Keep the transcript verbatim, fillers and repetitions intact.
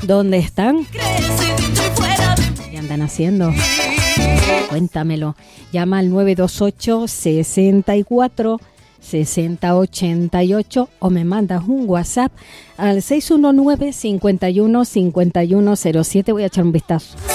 ¿Dónde están? ¿Qué andan haciendo? Cuéntamelo. Llama al nueve dos ocho, seis cuatro, seis cero ocho ocho o me mandas un WhatsApp al seis uno nueve, cinco uno, cinco uno cero siete. Voy a echar un vistazo.